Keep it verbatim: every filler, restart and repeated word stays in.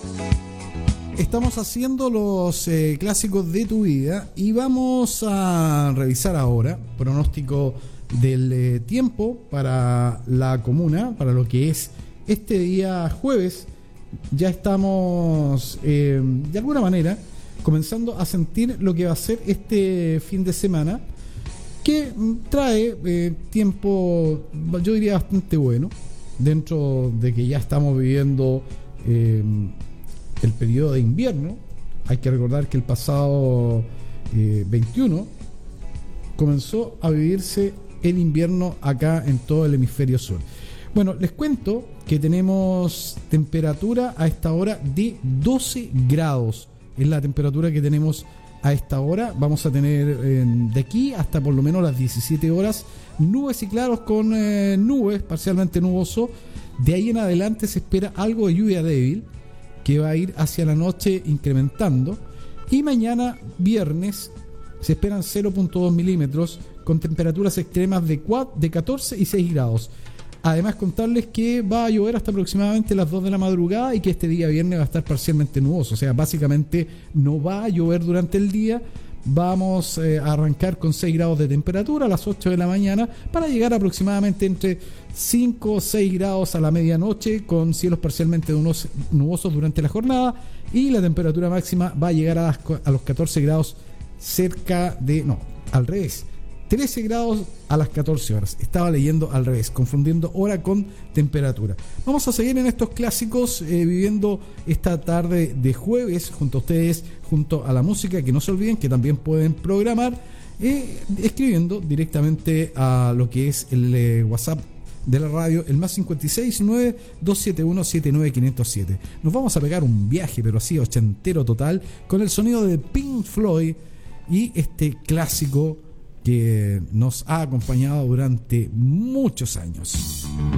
Estamos haciendo los eh, clásicos de tu vida y vamos a revisar ahora pronóstico del eh, tiempo para la comuna, para lo que es este día jueves. Ya estamos eh, de alguna manera comenzando a sentir lo que va a ser este fin de semana, que trae eh, tiempo, yo diría, bastante bueno, dentro de que ya estamos viviendo eh, el periodo de invierno. Hay que recordar que el pasado eh, veintiuno comenzó a vivirse el invierno acá en todo el hemisferio sur. Bueno, les cuento que tenemos temperatura a esta hora de doce grados. Es la temperatura que tenemos a esta hora. Vamos a tener eh, de aquí hasta por lo menos las diecisiete horas nubes y claros con eh, nubes, parcialmente nuboso. De ahí en adelante se espera algo de lluvia débil, que va a ir hacia la noche incrementando. Y mañana viernes se esperan cero punto dos milímetros con temperaturas extremas de, cuatro, de catorce y seis grados. Además, contarles que va a llover hasta aproximadamente las dos de la madrugada y que este día viernes va a estar parcialmente nuboso. O sea, básicamente no va a llover durante el día. Vamos eh, a arrancar con seis grados de temperatura a las ocho de la mañana para llegar aproximadamente entre cinco o seis grados a la medianoche, con cielos parcialmente nubosos durante la jornada, y la temperatura máxima va a llegar a, las, a los catorce grados cerca de... no, al revés, trece grados a las catorce horas. Estaba leyendo al revés, confundiendo hora con temperatura. Vamos a seguir en estos clásicos, eh, viviendo esta tarde de jueves junto a ustedes, junto a la música, que no se olviden que también pueden programar eh, escribiendo directamente a lo que es el eh, WhatsApp de la radio, el más cincuenta y seis nueve dos siete uno siete nueve cinco cero siete. Nos vamos a pegar un viaje, pero así ochentero total, con el sonido de Pink Floyd y este clásico que nos ha acompañado durante muchos años.